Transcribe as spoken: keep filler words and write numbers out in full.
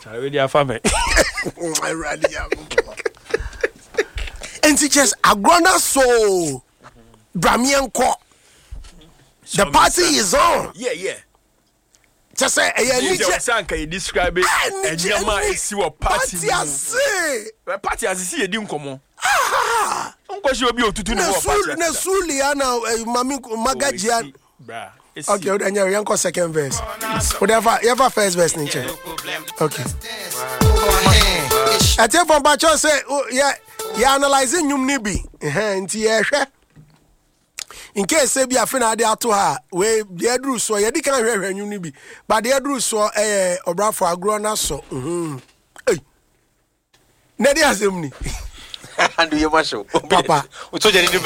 Already a family. I ready. And she just agrona so Bramian ko. The party is on. Yeah, yeah. Just say, "Hey, you can you describe it? And your man is your party. Party, I say. Party, as you see, you didn't come on. Ah, uncle, you will be able to do the na Suliana, Mami Magajian. Okay, then you can second verse. Whatever, you have first verse, Ninja. Okay. I tell from Bacho say, oh, yeah, you're analyzing you nibi. In case say be a friend ade ato ha we the edru so ye di kan hwehwe anyu ni bi but the edru so eh obra for agro na so mhm eh na di asem ni and you masho papa o to je ni